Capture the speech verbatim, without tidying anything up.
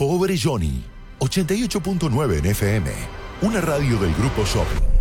Pobre Johnny, ochenta y ocho punto nueve en F M, una radio del Grupo Shopping.